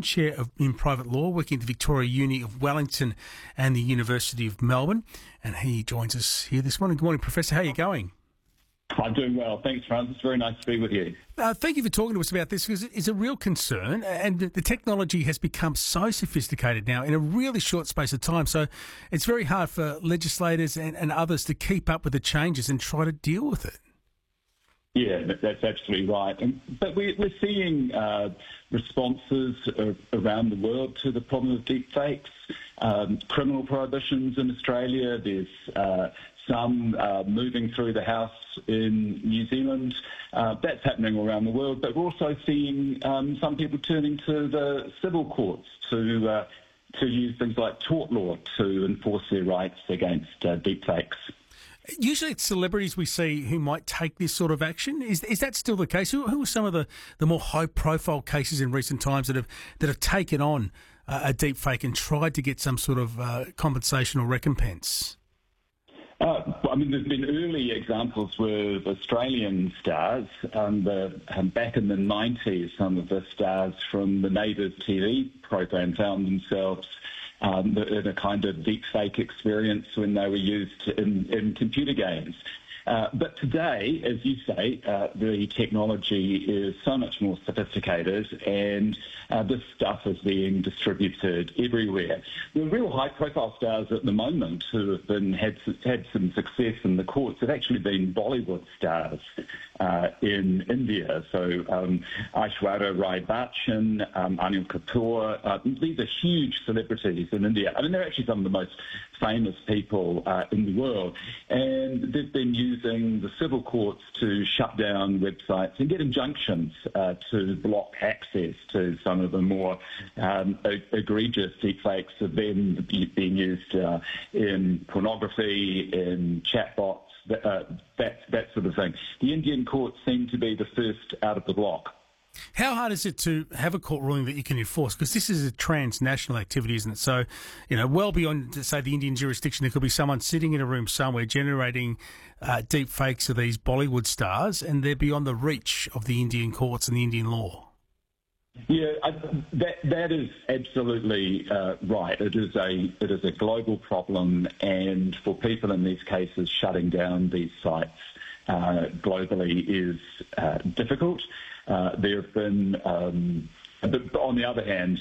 Assistant Chair in Private Law, working at the Victoria Uni of Wellington and the University of Melbourne. And he joins us here this morning. Good morning, Professor. How are you going? I'm doing well. Thanks, Francis. Very nice to be with you. Thank you for talking to us about this, because it's a real concern, and the technology has become so sophisticated now in a really short space of time. So it's very hard for legislators and others to keep up with the changes and try to deal with it. Yeah, that's absolutely right. But we're seeing responses around the world to the problem of deepfakes. Criminal prohibitions in Australia. There's some moving through the House in New Zealand. That's happening around the world. But we're also seeing some people turning to the civil courts to use things like tort law to enforce their rights against deepfakes. Usually it's celebrities we see who might take this sort of action. Is that still the case? Who are some of the more high-profile cases in recent times that have taken on a deepfake and tried to get some sort of compensation or recompense? There's been early examples with Australian stars. Back in the 90s, some of the stars from the Native TV program found themselves in a kind of deepfake experience when they were used in computer games. But today, as you say, the technology is so much more sophisticated, and this stuff is being distributed everywhere. The real high-profile stars at the moment who have had some success in the courts have actually been Bollywood stars in India. So Aishwarya Rai Bachchan, Anil Kapoor, these are huge celebrities in India. I mean, they're actually some of the most famous people in the world, and they've been using the civil courts to shut down websites and get injunctions to block access to some of the more egregious deepfakes of them being used in pornography, in chatbots, that sort of thing. The Indian courts seem to be the first out of the block. How hard is it to have a court ruling that you can enforce? Because this is a transnational activity, isn't it? So, well beyond, say, the Indian jurisdiction, there could be someone sitting in a room somewhere generating deep fakes of these Bollywood stars, and they're beyond the reach of the Indian courts and the Indian law. Yeah, that is absolutely right. It is a global problem, and for people in these cases, shutting down these sites globally is difficult. There have been, but on the other hand,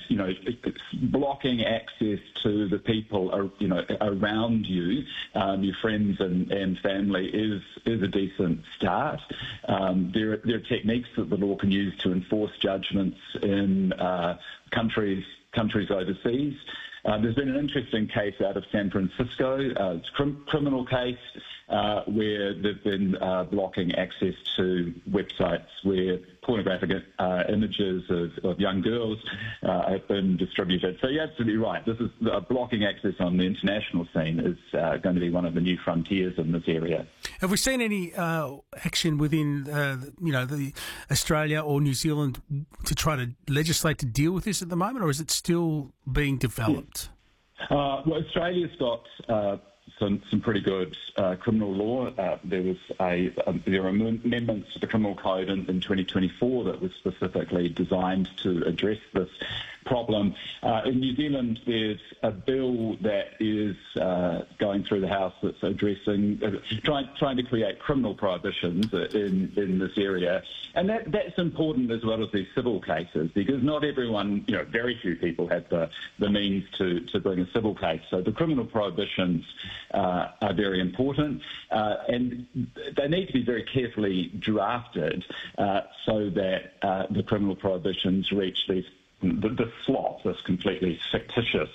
blocking access to the people, around you, your friends and family is a decent start. There are techniques that the law can use to enforce judgments in countries overseas. There's been an interesting case out of San Francisco. It's a criminal case where they've been blocking access to websites where pornographic images of young girls have been distributed. So you're absolutely right. This is blocking access on the international scene is going to be one of the new frontiers in this area. Have we seen any action within, the Australia or New Zealand to try to legislate to deal with this at the moment, or is it still being developed? Well, Australia's got some pretty good criminal law. There were amendments to the criminal code in 2024 that was specifically designed to address this problem. In New Zealand, there's a bill that is going through the House that's addressing, trying to create criminal prohibitions in this area. And that's important as well as these civil cases, because not everyone, very few people have the means to bring a civil case. So the criminal prohibitions are very important, and they need to be very carefully drafted so that the criminal prohibitions reach the slot, this completely fictitious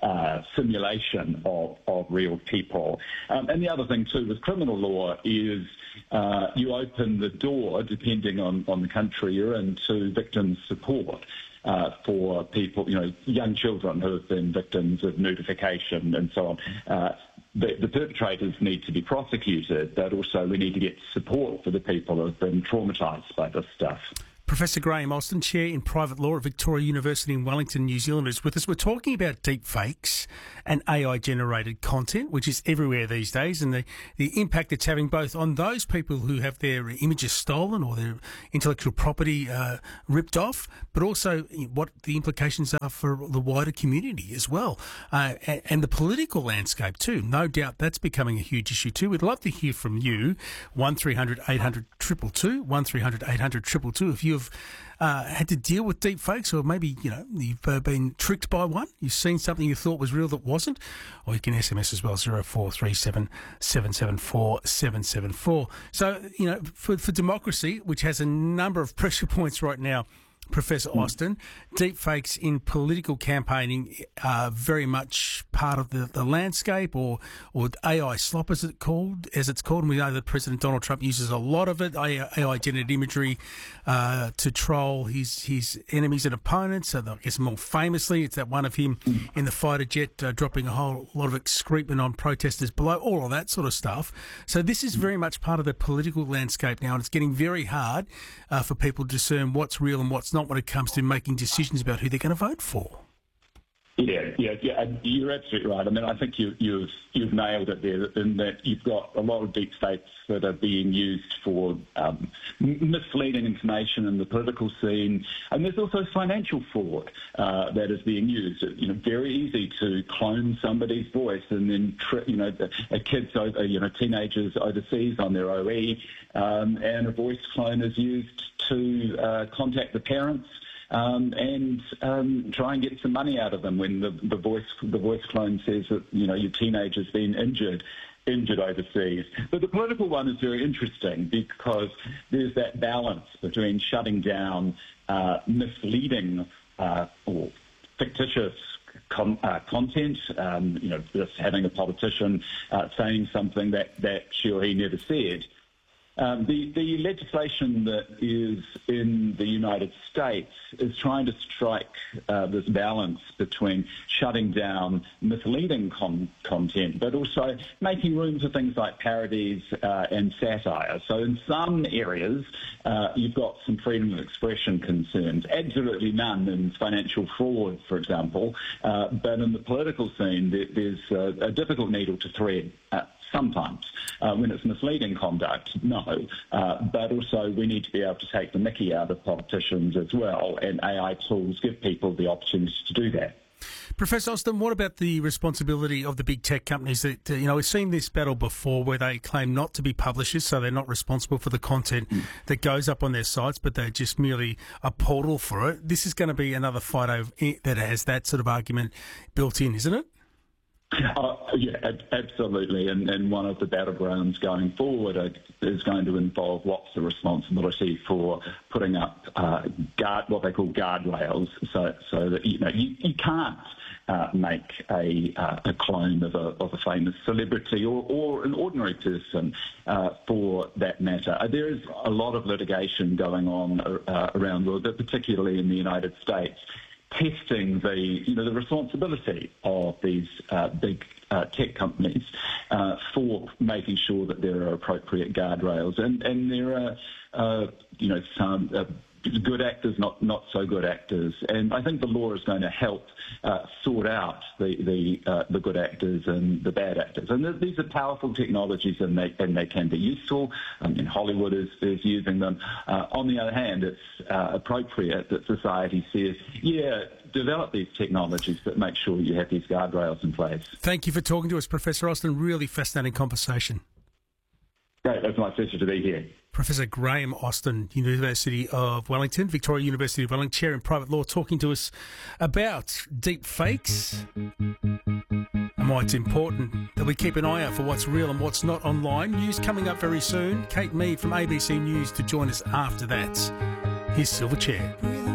simulation of real people. And the other thing, too, with criminal law is you open the door, depending on the country you're in, to victim support for people, young children who have been victims of nudification and so on. The perpetrators need to be prosecuted, but also we need to get support for the people who have been traumatised by this stuff. Professor Graham Austin, Chair in Private Law at Victoria University in Wellington, New Zealand, is with us. We're talking about deep fakes and AI-generated content, which is everywhere these days, and the impact it's having both on those people who have their images stolen or their intellectual property ripped off, but also what the implications are for the wider community as well, and the political landscape too. No doubt that's becoming a huge issue too. We'd love to hear from you. 1300 800 222, 1300 800 222. If you've had to deal with deep fakes, or maybe you've been tricked by one, you've seen something you thought was real that wasn't, or you can SMS as well, 0437 774 774. So for democracy, which has a number of pressure points right now, Professor Austin, deepfakes in political campaigning are very much part of the landscape, or AI slop, as it's called. And we know that President Donald Trump uses a lot of it, AI-generated imagery, to troll his enemies and opponents. I guess more famously, it's that one of him in the fighter jet dropping a whole lot of excrement on protesters below, all of that sort of stuff. So this is very much part of the political landscape now, and it's getting very hard for people to discern what's real and what's not when it comes to making decisions about who they're going to vote for. Yeah, you're absolutely right. I mean, I think you've nailed it there, in that you've got a lot of deep fakes that are being used for misleading information in the political scene, and there's also financial fraud that is being used. Very easy to clone somebody's voice and then teenagers overseas on their OE, and a voice clone is used to contact the parents. And try and get some money out of them when the voice clone says that your teenager's been injured overseas. But the political one is very interesting because there's that balance between shutting down misleading or fictitious content, just having a politician saying something that she or he never said. The legislation that is in the United States is trying to strike this balance between shutting down misleading content, but also making room for things like parodies and satire. So in some areas, you've got some freedom of expression concerns, absolutely none in financial fraud, for example, but in the political scene, there's a difficult needle to thread. Sometimes, when it's misleading conduct, no. But also we need to be able to take the mickey out of politicians as well, and AI tools give people the opportunity to do that. Professor Austin, what about the responsibility of the big tech companies that, we've seen this battle before where they claim not to be publishers, so they're not responsible for the content that goes up on their sites, but they're just merely a portal for it. This is going to be another fight that has that sort of argument built in, isn't it? Yeah, absolutely. And one of the battlegrounds going forward is going to involve what's the responsibility for putting up what they call guardrails, so that you can't make a clone of a famous celebrity or an ordinary person for that matter. There is a lot of litigation going on around the world, but particularly in the United States, testing the responsibility of these big tech companies for making sure that there are appropriate guardrails, and there are some good actors, not so good actors, and I think the law is going to help sort out the good actors and the bad actors. And these are powerful technologies, and they can be useful. Hollywood is using them. On the other hand, it's appropriate that society says, develop these technologies, but make sure you have these guardrails in place. Thank you for talking to us, Professor Austin. Really fascinating conversation. Great, it's my pleasure to be here. Professor Graham Austin, University of Wellington, Victoria University of Wellington, Chair in Private Law, talking to us about deep fakes and why it's important that we keep an eye out for what's real and what's not online. News coming up very soon. Kate Mead from ABC News to join us after that. Here's Silverchair.